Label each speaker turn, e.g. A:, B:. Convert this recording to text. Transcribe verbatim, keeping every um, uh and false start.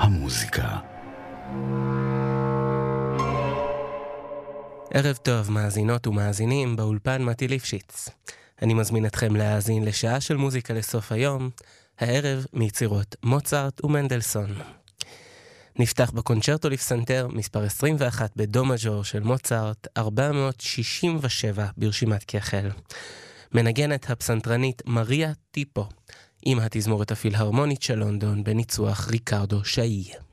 A: המוזיקה.
B: ערב טוב מאזינות ומאזינים, באולפן מתי ליפשיץ. אני מזמין אתכם להאזין לשעה של מוזיקה לסוף היום, הערב מיצירות מוצרט ומנדלסון. נפתח בקונצ'רטו לפסנתר מספר עשרים ואחת בדו מז'ור של מוצרט, ארבע מאות שישים ושבע ברשימת כחל. מנגנת הפסנתרנית מריה טיפו, עם התזמורת הפילהרמונית של לונדון בניצוח ריקרדו שאי.